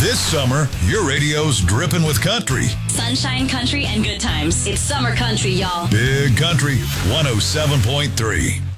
This summer, your radio's dripping with country. Sunshine country and good times. It's summer country, y'all. Big Country 107.3.